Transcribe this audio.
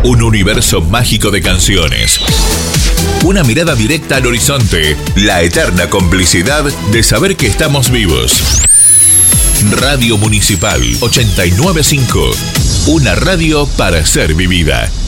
Un universo mágico de canciones. Una mirada directa al horizonte. La eterna complicidad de saber que estamos vivos. Radio Municipal 895. Una radio para ser vivida.